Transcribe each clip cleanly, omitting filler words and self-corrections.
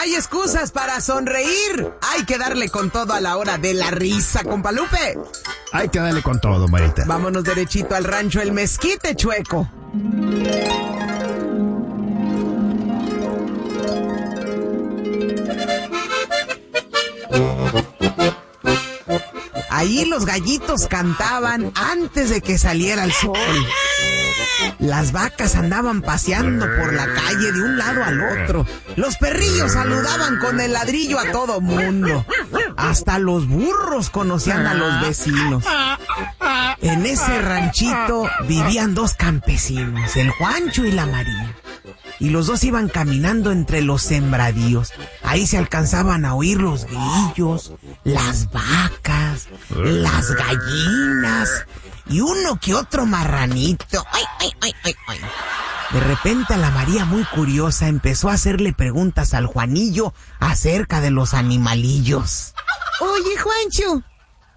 hay excusas para sonreír. Hay que darle con todo a la hora de la risa, compa Lupe. Hay que darle con todo, Marita. Vámonos derechito al rancho El Mezquite, Chueco. Ahí los gallitos cantaban antes de que saliera el sol. Las vacas andaban paseando por la calle de un lado al otro. Los perrillos saludaban con el ladrillo a todo mundo. Hasta los burros conocían a los vecinos. En ese ranchito vivían dos campesinos, el Juancho y la María. Y los dos iban caminando entre los sembradíos. Ahí se alcanzaban a oír los grillos, las vacas, las gallinas y uno que otro marranito. ¡Ay, ay, ay, ay, ay! De repente a la María, muy curiosa, empezó a hacerle preguntas al Juanillo acerca de los animalillos. Oye, Juancho.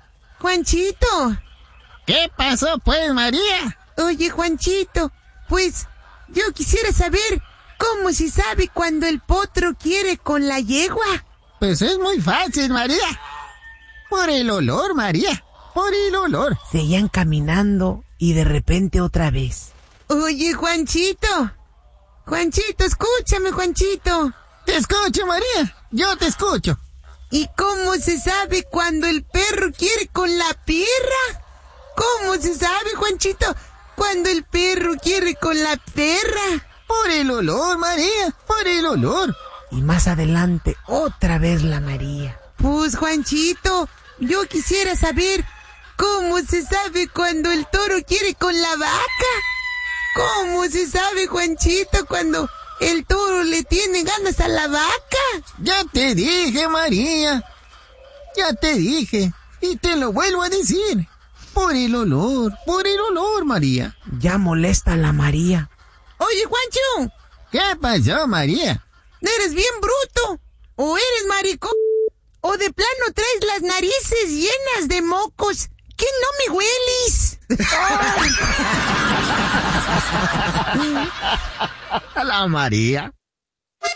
Juanchito. ¿Qué pasó, pues, María? Oye, Juanchito, pues yo quisiera saber cómo se sabe cuando el potro quiere con la yegua. Pues es muy fácil, María. Por el olor, María. Por el olor. Seguían caminando y de repente otra vez. Oye, Juanchito. Juanchito, escúchame, Juanchito. Te escucho, María. Yo te escucho. ¿Y cómo se sabe cuando el perro quiere con la perra? ¿Cómo se sabe, Juanchito, cuando el perro quiere con la perra? Por el olor, María, por el olor. Y más adelante, otra vez la María. Pues, Juanchito, yo quisiera saber cómo se sabe cuando el toro quiere con la vaca. ¿Cómo se sabe, Juanchito, cuando el toro le tiene ganas a la vaca? Ya te dije, María. Ya te dije. Y te lo vuelvo a decir. Por el olor, María. Ya molesta la María. Oye, Juancho. ¿Qué pasó, María? Eres bien bruto. O eres maricón. O de plano traes las narices llenas de mocos. ¿Que no me hueles? A la María.